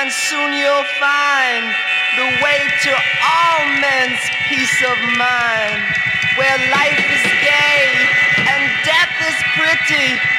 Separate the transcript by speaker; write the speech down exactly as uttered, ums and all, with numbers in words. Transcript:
Speaker 1: and soon you'll find the way to all men's peace of mind, where life is gay and death is pretty,